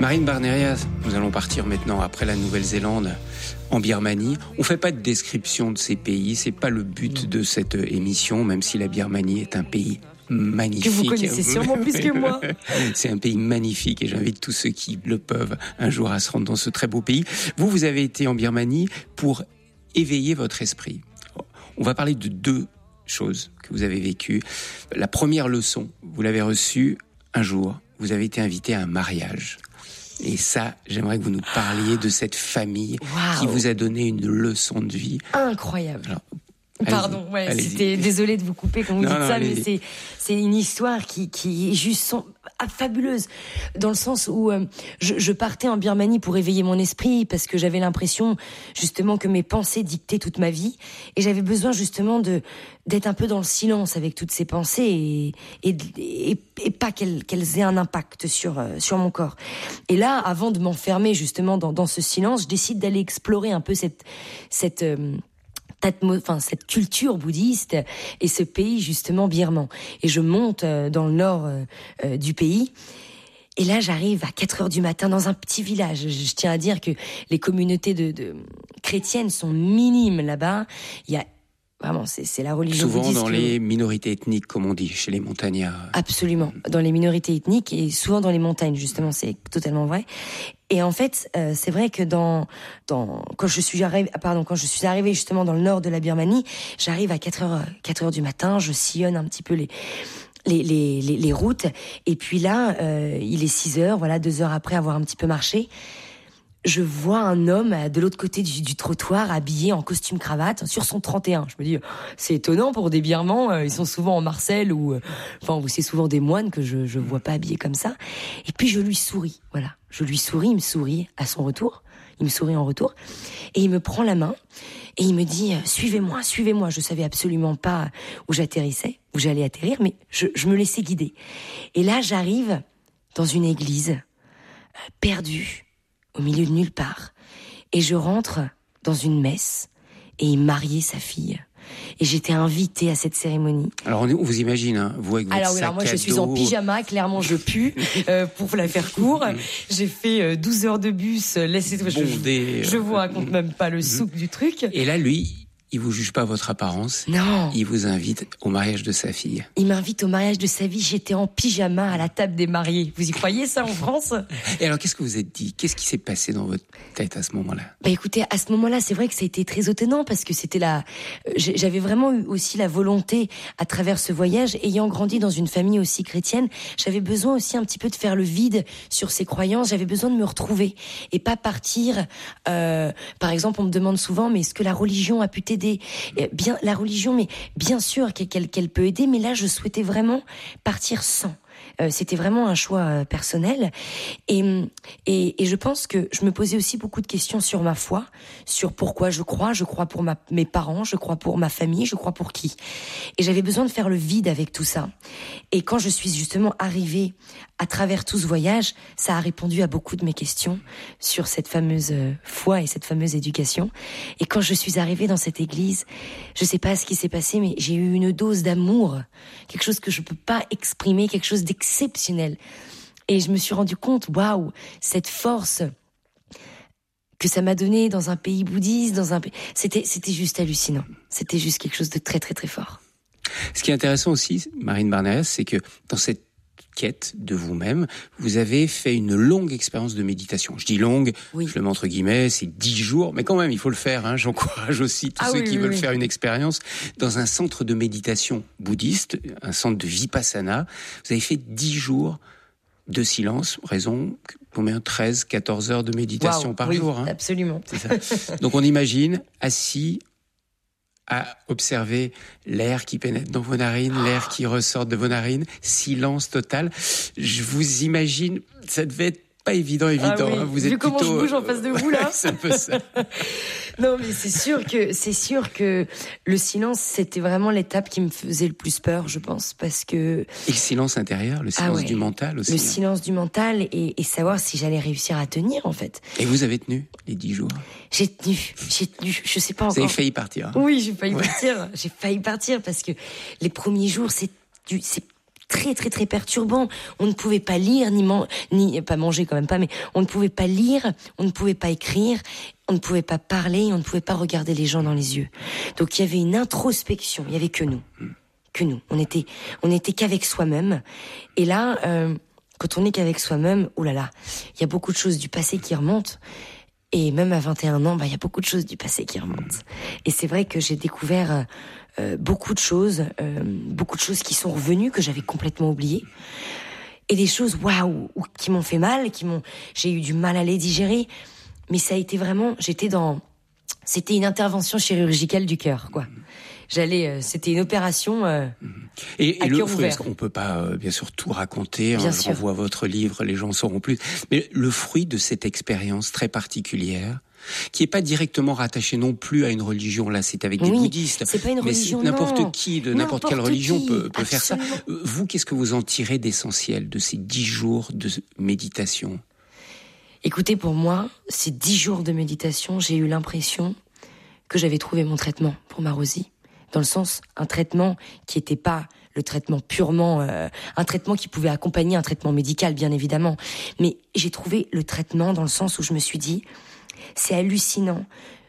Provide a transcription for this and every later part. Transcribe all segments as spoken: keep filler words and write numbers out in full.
Marine Barnerias, nous allons partir maintenant après la Nouvelle-Zélande en Birmanie. On ne fait pas de description de ces pays, c'est pas le but de cette émission, même si la Birmanie est un pays magnifique. Que vous connaissez sûrement plus que moi. C'est un pays magnifique et j'invite tous ceux qui le peuvent un jour à se rendre dans ce très beau pays. Vous, vous avez été en Birmanie pour éveiller votre esprit. On va parler de deux choses que vous avez vécues. La première leçon, vous l'avez reçue un jour. Vous avez été invité à un mariage. Et ça, j'aimerais que vous nous parliez de cette famille wow. qui vous a donné une leçon de vie. Incroyable. Alors, Pardon, ouais, allez-y. C'était désolée de vous couper quand vous non, dites non, ça, allez-y. mais c'est c'est une histoire qui qui est juste son, ah, fabuleuse dans le sens où euh, je, je partais en Birmanie pour éveiller mon esprit parce que j'avais l'impression justement que mes pensées dictaient toute ma vie et j'avais besoin justement de d'être un peu dans le silence avec toutes ces pensées et et, et, et pas qu'elles qu'elles aient un impact sur euh, sur mon corps. Et là, avant de m'enfermer justement dans dans ce silence, je décide d'aller explorer un peu cette cette euh, Enfin, cette culture bouddhiste et ce pays justement birman. Et je monte dans le nord euh, du pays. Et là, j'arrive à quatre heures du matin dans un petit village. Je, je tiens à dire que les communautés de, de chrétiennes sont minimes là-bas. Il y a Vraiment, c'est, c'est la religion souvent bouddhiste. Souvent dans que... les minorités ethniques, comme on dit, chez les montagnards. Absolument, dans les minorités ethniques et souvent dans les montagnes, justement, c'est totalement vrai. Et en fait, euh, c'est vrai que dans, dans, quand je suis arrivée, pardon, quand je suis arrivée justement dans le nord de la Birmanie, j'arrive à quatre heures, quatre heures du matin, je sillonne un petit peu les, les, les, les, les routes. Et puis là, euh, il est six heures, voilà, deux heures après avoir un petit peu marché. Je vois un homme de l'autre côté du, du trottoir habillé en costume cravate sur son trente et un. Je me dis, c'est étonnant pour des Birmans, ils sont souvent en Marcel ou, enfin, c'est souvent des moines que je je vois pas habillés comme ça. Et puis je lui souris, voilà, je lui souris, il me sourit à son retour, il me sourit en retour, et il me prend la main et il me dit, suivez-moi, suivez-moi. Je savais absolument pas où j'atterrissais, où j'allais atterrir, mais je, je me laissais guider. Et là, j'arrive dans une église euh, perdue. Au milieu de nulle part. Et je rentre dans une messe et il mariait sa fille. Et j'étais invitée à cette cérémonie. Alors on vous imagine, hein, vous avec votre alors, oui, sac alors moi à je suis dos. en pyjama, clairement je pue, euh, pour la faire court. J'ai fait euh, douze heures de bus, laissez, je, je, je vous raconte même pas le souk du truc. Et là lui, il vous juge pas votre apparence. Non. Il vous invite au mariage de sa fille. Il m'invite au mariage de sa vie. J'étais en pyjama à la table des mariés. Vous y croyez ça en France? Et alors, qu'est-ce que vous êtes dit? Qu'est-ce qui s'est passé dans votre tête à ce moment-là? Bah écoutez, à ce moment-là, c'est vrai que ça a été très étonnant parce que c'était la, j'avais vraiment eu aussi la volonté à travers ce voyage, ayant grandi dans une famille aussi chrétienne, j'avais besoin aussi un petit peu de faire le vide sur ces croyances. J'avais besoin de me retrouver et pas partir. Euh, par exemple, on me demande souvent, mais est-ce que la religion a pu t'aider? Bien, la religion, mais bien sûr qu'elle, qu'elle peut aider, mais là, je souhaitais vraiment partir sans. Euh, c'était vraiment un choix euh, personnel et, et et je pense que je me posais aussi beaucoup de questions sur ma foi, sur pourquoi je crois. Je crois pour ma, mes parents, je crois pour ma famille, je crois pour qui. Et j'avais besoin de faire le vide avec tout ça. Et quand je suis justement arrivée à travers tout ce voyage, ça a répondu à beaucoup de mes questions sur cette fameuse euh, foi et cette fameuse éducation. Et quand je suis arrivée dans cette église, je sais pas ce qui s'est passé, mais j'ai eu une dose d'amour, quelque chose que je peux pas exprimer, quelque chose d'exceptionnel. Et je me suis rendu compte, waouh, cette force que ça m'a donné dans un pays bouddhiste, dans un pays, c'était c'était juste hallucinant. C'était juste quelque chose de très très très fort. Ce qui est intéressant aussi, Marine Barnerias, c'est que dans cette quête de vous-même, vous avez fait une longue expérience de méditation. Je dis longue, oui. Je le mets entre guillemets, c'est dix jours, mais quand même, il faut le faire. Hein. J'encourage aussi tous ah, ceux oui, qui oui, veulent oui. faire une expérience dans un centre de méditation bouddhiste, un centre de Vipassana. Vous avez fait dix jours de silence, raison, combien, treize, quatorze heures de méditation wow, par oui, jour. Hein. Absolument. C'est ça. Donc on imagine, assis, à observer l'air qui pénètre dans vos narines, l'air qui ressort de vos narines, silence total. Je vous imagine, ça devait être pas évident, évident. Ah oui. Hein. Vous Vu êtes comment plutôt... je bouge en face de vous là. C'est un peu ça. Non, mais c'est sûr que c'est sûr que le silence, c'était vraiment l'étape qui me faisait le plus peur, je pense, parce que. Et le silence intérieur, le silence ah ouais. du mental aussi. Le hein. silence du mental et, et savoir si j'allais réussir à tenir, en fait. Et vous avez tenu les dix jours? J'ai tenu, j'ai tenu. Je sais pas encore. Vous avez failli partir. Hein. Oui, j'ai failli ouais. partir. J'ai failli partir parce que les premiers jours, c'est du, c'est très très très perturbant. On ne pouvait pas lire ni man- ni pas manger quand même pas, mais on ne pouvait pas lire, on ne pouvait pas écrire, on ne pouvait pas parler, on ne pouvait pas regarder les gens dans les yeux. Donc il y avait une introspection, il y avait que nous, que nous. On était on était qu'avec soi-même. Et là, euh, quand on n'est qu'avec soi-même, oh là là, il y a beaucoup de choses du passé qui remontent. Et même à vingt et un ans, bah il y a beaucoup de choses du passé qui remontent. Et c'est vrai que j'ai découvert euh, Euh, beaucoup de choses, euh, beaucoup de choses qui sont revenues, que j'avais complètement oubliées. Et des choses, waouh, qui m'ont fait mal, qui m'ont, j'ai eu du mal à les digérer. Mais ça a été vraiment, j'étais dans, c'était une intervention chirurgicale du cœur, quoi. J'allais, euh, c'était une opération. Euh, et à et le cœur fruit, ouvert. on peut pas euh, bien sûr tout raconter. Bien Hein, sûr. je renvoie votre livre, les gens sauront plus. Mais le fruit de cette expérience très particulière, qui est pas directement rattaché non plus à une religion. Là, c'est avec des Oui, bouddhistes. c'est pas une mais religion, c'est n'importe non. qui, de n'importe quelle N'importe religion qui, peut, peut faire ça. absolument. Euh, Vous, qu'est-ce que vous en tirez d'essentiel de ces dix jours de méditation? Écoutez, pour moi, ces dix jours de méditation, j'ai eu l'impression que j'avais trouvé mon traitement pour ma Rosie. Dans le sens, un traitement qui n'était pas le traitement purement... Euh, un traitement qui pouvait accompagner un traitement médical, bien évidemment. Mais j'ai trouvé le traitement dans le sens où je me suis dit, c'est hallucinant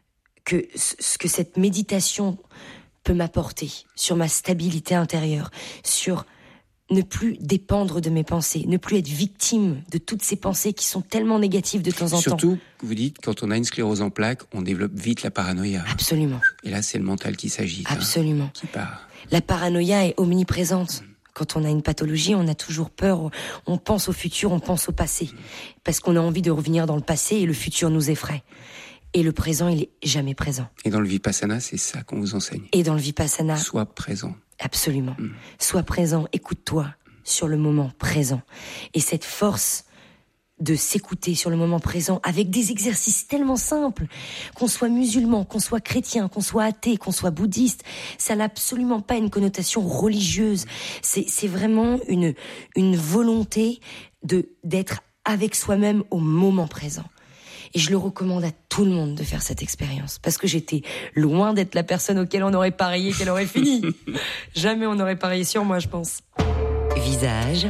que ce que cette méditation peut m'apporter sur ma stabilité intérieure, sur ne plus dépendre de mes pensées, ne plus être victime de toutes ces pensées qui sont tellement négatives de temps en temps. Surtout, vous dites, quand on a une sclérose en plaques, on développe vite la paranoïa. Absolument. Et là, c'est le mental qui s'agite. Absolument. Hein, qui part. La paranoïa est omniprésente. Quand on a une pathologie, on a toujours peur, on pense au futur, on pense au passé. Parce qu'on a envie de revenir dans le passé et le futur nous effraie. Et le présent, il est jamais présent. Et dans le Vipassana, c'est ça qu'on vous enseigne. Et dans le Vipassana... Sois présent. Absolument. Mm. Sois présent, écoute-toi sur le moment présent. Et cette force de s'écouter sur le moment présent avec des exercices tellement simples, qu'on soit musulman, qu'on soit chrétien, qu'on soit athée, qu'on soit bouddhiste, ça n'a absolument pas une connotation religieuse. C'est, c'est vraiment une, une volonté de, d'être avec soi-même au moment présent. Et je le recommande à tout le monde de faire cette expérience. Parce que j'étais loin d'être la personne auquel on aurait parié qu'elle aurait fini. Jamais on n'aurait parié sur moi, je pense. Visage,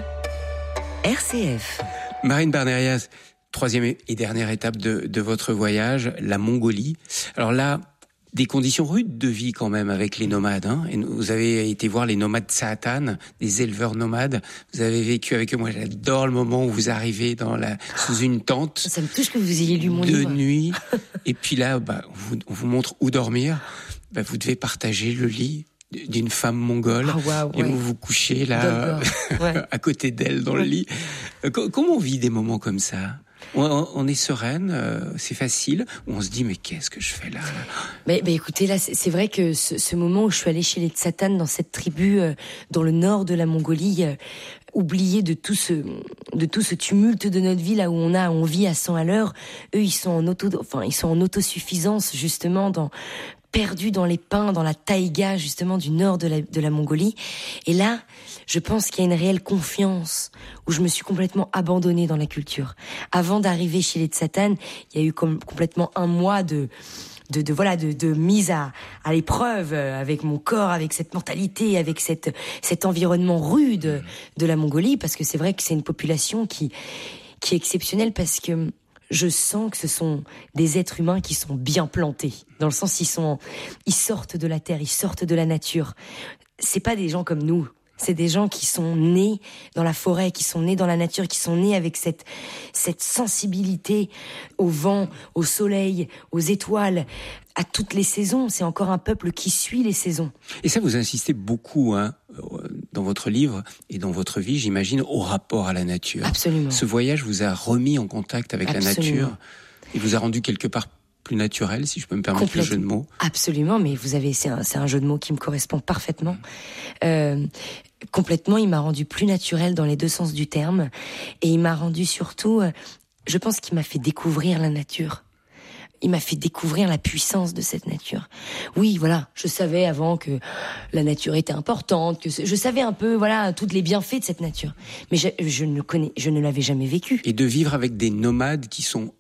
R C F. Marine Barnerias, troisième et dernière étape de, de votre voyage, la Mongolie. Alors là, des conditions rudes de vie quand même avec les nomades. Hein. Et vous avez été voir les nomades Tsaatan, des éleveurs nomades. Vous avez vécu avec eux. Moi, j'adore le moment où vous arrivez dans la, sous une tente. Ça me touche que vous ayez lu mon de livre. De nuit. Et puis là, bah, on, vous, on vous montre où dormir. Bah, vous devez partager le lit d'une femme mongole. Oh, wow, et ouais. vous vous couchez là, ouais. à côté d'elle dans ouais. le lit. Comment on vit des moments comme ça ? On, on est sereine, euh, c'est facile, ou on se dit mais qu'est-ce que je fais là, là mais, mais écoutez, là c'est, c'est vrai que ce, ce moment où je suis allée chez les Tsaatan dans cette tribu euh, dans le nord de la Mongolie, euh, oubliée de tout ce de tout ce tumulte de notre vie là où on a on vit à cent à l'heure, eux ils sont en auto enfin ils sont en autosuffisance justement dans perdus dans les pins, dans la taïga justement du nord de la, de la Mongolie. Et là, je pense qu'il y a une réelle confiance où je me suis complètement abandonnée dans la culture. Avant d'arriver chez les Tsaatan, il y a eu comme complètement un mois de de, de voilà de, de mise à, à l'épreuve avec mon corps, avec cette mentalité, avec cette cet environnement rude de la Mongolie, parce que c'est vrai que c'est une population qui qui est exceptionnelle parce que je sens que ce sont des êtres humains qui sont bien plantés. Dans le sens, ils sont, ils sortent de la terre, ils sortent de la nature. C'est pas des gens comme nous. C'est des gens qui sont nés dans la forêt, qui sont nés dans la nature, qui sont nés avec cette, cette sensibilité au vent, au soleil, aux étoiles, à toutes les saisons. C'est encore un peuple qui suit les saisons. Et ça, vous insistez beaucoup, hein, dans votre livre et dans votre vie, j'imagine, au rapport à la nature. Absolument. Ce voyage vous a remis en contact avec Absolument. La nature et vous a rendu quelque part plus naturel, si je peux me permettre le jeu de mots. Absolument, mais vous avez, c'est un, c'est un jeu de mots qui me correspond parfaitement. Euh, complètement, il m'a rendu plus naturel dans les deux sens du terme, et il m'a rendu surtout, euh, je pense qu'il m'a fait découvrir la nature. Il m'a fait découvrir la puissance de cette nature. Oui, voilà, je savais avant que la nature était importante, que je savais un peu, voilà, tous les bienfaits de cette nature. Mais je, je ne connais, je ne l'avais jamais vécu. Et de vivre avec des nomades qui sont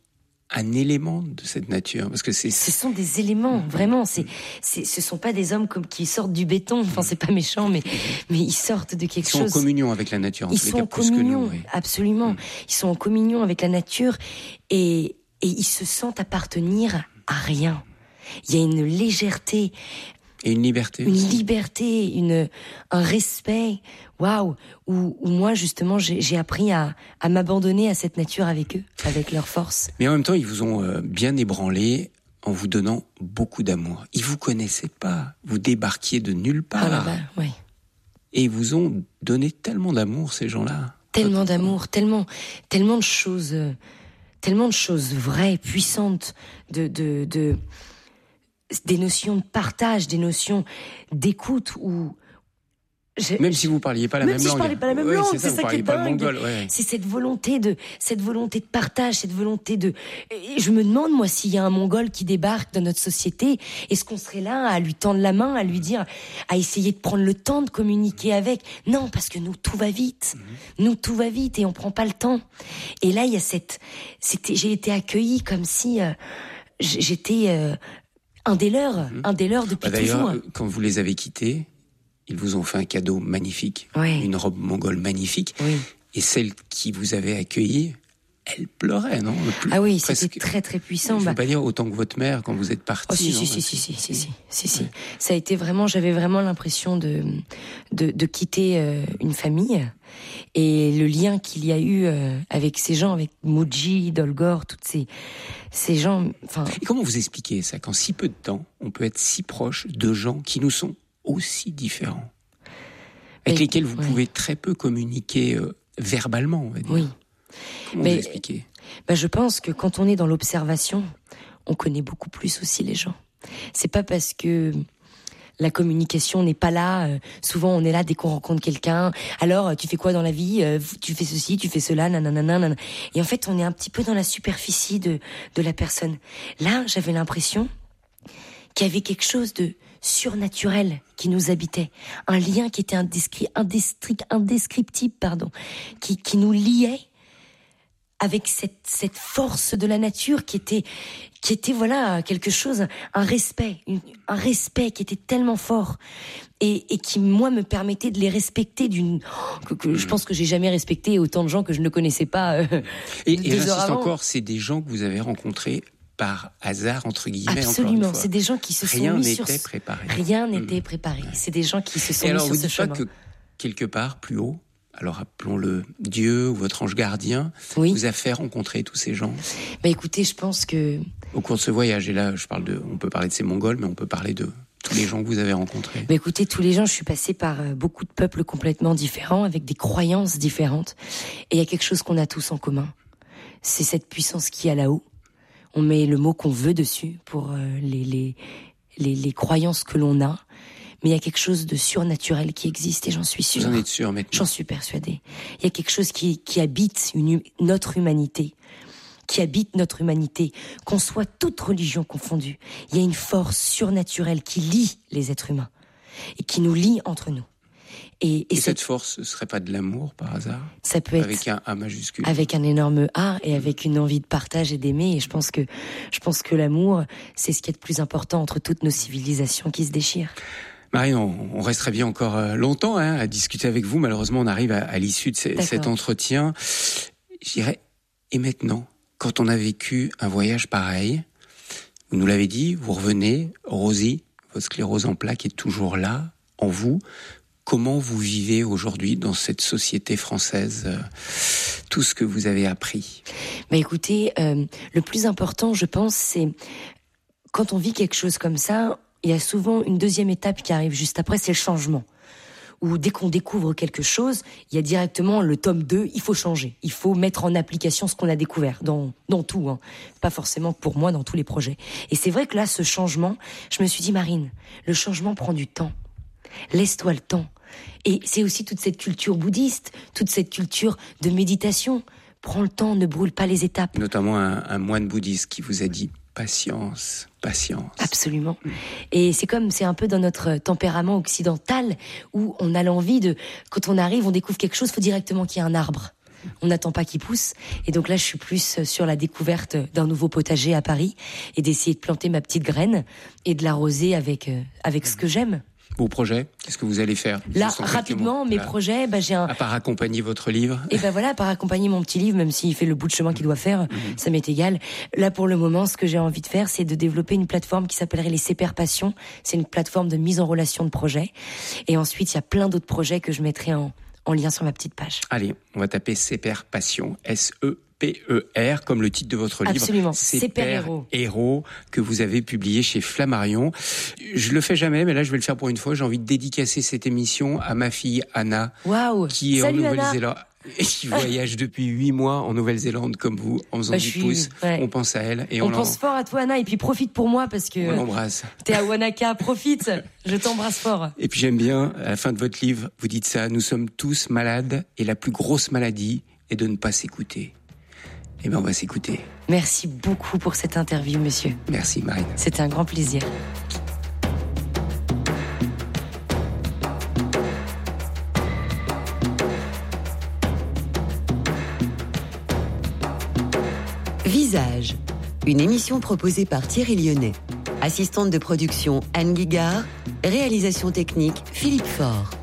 un élément de cette nature, parce que c'est. Ce sont des éléments, mmh. vraiment. C'est, c'est, ce sont pas des hommes comme qui sortent du béton. Enfin, c'est pas méchant, mais mais ils sortent de quelque chose. Ils sont chose... en communion avec la nature. En ils tous les sont cas, en plus communion, que nous, oui. absolument. Mmh. Ils sont en communion avec la nature et et ils se sentent appartenir à rien. Il y a une légèreté. Et une liberté. Une aussi. liberté, une, un respect, waouh, où, où moi, justement, j'ai, j'ai appris à, à m'abandonner à cette nature avec eux, avec leur force. Mais en même temps, ils vous ont euh, bien ébranlé en vous donnant beaucoup d'amour. Ils vous connaissaient pas. Vous débarquiez de nulle part. Ah là-bas, oui. Et ils vous ont donné tellement d'amour, ces gens-là. Tellement d'amour, tellement, tellement de choses, euh, tellement de choses vraies, puissantes, de, de, de, des notions de partage, des notions d'écoute où je, même si vous parliez pas la même même si langue. je parlais pas la même ouais, langue, c'est ça, c'est ça qui est pas le dingue. mongol, ouais. C'est cette volonté de, cette volonté de partage, cette volonté de. Et je me demande moi s'il y a un Mongol qui débarque dans notre société, est-ce qu'on serait là à lui tendre la main, à lui dire, à essayer de prendre le temps de communiquer avec? Non, parce que nous tout va vite, mmh. nous tout va vite et on prend pas le temps. Et là il y a cette, c'était, j'ai été accueillie comme si euh, j'étais euh, un des leurs, mmh. un des leurs depuis bah, d'ailleurs, toujours. Quand vous les avez quittés, ils vous ont fait un cadeau magnifique, oui. une robe mongole magnifique. Oui. Et celle qui vous avait accueilli, elle pleurait, non? Plus, ah oui, presque, c'était très très puissant. Je ne bah... veux pas dire autant que votre mère quand vous êtes partie. Oh si non, si, si, si, si, si, si, si, si. Ça a été vraiment, j'avais vraiment l'impression de de, de quitter euh, une famille et le lien qu'il y a eu euh, avec ces gens, avec Muji, Dolgor, toutes ces ces gens. Enfin. Et comment vous expliquez ça qu'en si peu de temps, on peut être si proche de gens qui nous sont aussi différents, avec mais, lesquels vous ouais. pouvez très peu communiquer euh, verbalement, on va dire. Oui. Comment mais, vous expliquez? Bah, je pense que quand on est dans l'observation, on connaît beaucoup plus aussi les gens. C'est pas parce que la communication n'est pas là. Euh, souvent, on est là dès qu'on rencontre quelqu'un. Alors, tu fais quoi dans la vie? euh, Tu fais ceci, tu fais cela, nanana, nanana. Et en fait, on est un petit peu dans la superficie de de la personne. Là, j'avais l'impression qu'il y avait quelque chose de surnaturel qui nous habitait, un lien qui était indescri- indescri- indescriptible, pardon, qui, qui nous liait avec cette, cette force de la nature qui était, qui était voilà quelque chose, un respect, une, un respect qui était tellement fort et, et qui moi me permettait de les respecter d'une, que, que je pense que j'ai jamais respecté autant de gens que je ne connaissais pas. Euh, et et j'insiste encore, c'est des gens que vous avez rencontrés par hasard, entre guillemets. Absolument, encore c'est des gens qui se Rien sont mis sur... Rien n'était préparé. Rien n'était préparé. C'est des gens qui se sont Et mis alors, sur ce chemin. Et alors, vous dites pas que quelque part, plus haut, alors appelons-le Dieu ou votre ange gardien, oui. vous a fait rencontrer tous ces gens? Bah écoutez, je pense que... Au cours de ce voyage, et là, je parle de... On peut parler de ces Mongols, mais on peut parler de tous les gens que vous avez rencontrés. Bah écoutez, tous les gens, je suis passée par beaucoup de peuples complètement différents, avec des croyances différentes. Et il y a quelque chose qu'on a tous en commun. C'est cette puissance qu'il y a là-haut. On met le mot qu'on veut dessus pour euh, les, les, les, les croyances que l'on a. Mais il y a quelque chose de surnaturel qui existe et j'en suis sûre. Vous en êtes sûre maintenant? J'en suis persuadée. Il y a quelque chose qui, qui habite une, notre humanité. Qui habite notre humanité. Qu'on soit toute religion confondue. Il y a une force surnaturelle qui lie les êtres humains. Et qui nous lie entre nous. Et, et, et cette force, ce serait pas de l'amour par hasard? Ça peut être avec un A majuscule. Avec un énorme A et avec une envie de partage et d'aimer. Et je pense que je pense que l'amour, c'est ce qui est de plus important entre toutes nos civilisations qui se déchirent. Marie, on, on resterait bien encore longtemps hein, à discuter avec vous. Malheureusement, on arrive à, à l'issue de ce, cet entretien. Je dirais, et maintenant, quand on a vécu un voyage pareil, vous nous l'avez dit, vous revenez, Rosie, votre sclérose en plaques est toujours là, en vous. Comment vous vivez aujourd'hui dans cette société française euh, tout ce que vous avez appris? Bah écoutez, euh, le plus important, je pense, c'est quand on vit quelque chose comme ça, il y a souvent une deuxième étape qui arrive juste après, c'est le changement. Où dès qu'on découvre quelque chose, il y a directement le tome deux, il faut changer. Il faut mettre en application ce qu'on a découvert, dans, dans tout, hein. Pas forcément pour moi, dans tous les projets. Et c'est vrai que là, ce changement, je me suis dit, Marine, le changement prend du temps. Laisse-toi le temps. Et c'est aussi toute cette culture bouddhiste, toute cette culture de méditation. Prends le temps, ne brûle pas les étapes. Notamment un, un moine bouddhiste qui vous a dit patience, patience. Absolument. Et c'est comme, c'est un peu dans notre tempérament occidental où on a l'envie de, quand on arrive, on découvre quelque chose, il faut directement qu'il y ait un arbre. On n'attend pas qu'il pousse. Et donc là, je suis plus sur la découverte d'un nouveau potager à Paris et d'essayer de planter ma petite graine et de l'arroser avec, euh, avec ce que j'aime. Vos projets, qu'est-ce que vous allez faire? Là, rapidement, mes là. projets, bah, j'ai un... À part accompagner votre livre. Et ben voilà, à part accompagner mon petit livre, même s'il fait le bout de chemin qu'il doit faire, mmh. ça m'est égal. Là, pour le moment, ce que j'ai envie de faire, c'est de développer une plateforme qui s'appellerait les C P R Passion. C'est une plateforme de mise en relation de projets. Et ensuite, il y a plein d'autres projets que je mettrai en, en lien sur ma petite page. Allez, on va taper C P R Passion, S E P E R, comme le titre de votre livre. Absolument, C P R Héros. Héros, que vous avez publié chez Flammarion. Je le fais jamais, mais là, je vais le faire pour une fois. J'ai envie de dédicacer cette émission à ma fille Anna, wow. qui est Salut, en Nouvelle-Zélande. Et qui voyage depuis huit mois en Nouvelle-Zélande comme vous, en faisant bah, du suis... pouce. Ouais. On pense à elle. Et on, on pense fort à toi, Anna, et puis profite pour moi parce que. On l'embrasse. T'es à Wanaka, profite. Je t'embrasse fort. Et puis j'aime bien, à la fin de votre livre, vous dites ça, nous sommes tous malades et la plus grosse maladie est de ne pas s'écouter. Eh bien, on va s'écouter. Merci beaucoup pour cette interview, monsieur. Merci, Marine. C'était un grand plaisir. Visage, une émission proposée par Thierry Lyonnais. Assistante de production Anne Guigard, réalisation technique Philippe Faure.